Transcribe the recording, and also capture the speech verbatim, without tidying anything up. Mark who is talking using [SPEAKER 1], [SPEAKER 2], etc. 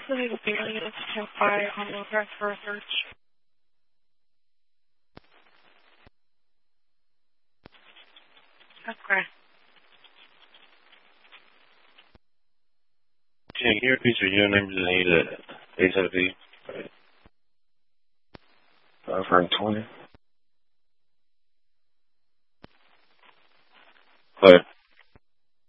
[SPEAKER 1] City of Alias, ten five on the lookout for a search. Okay.
[SPEAKER 2] Can you repeat your unit number and need a H I V? Five hundred twenty.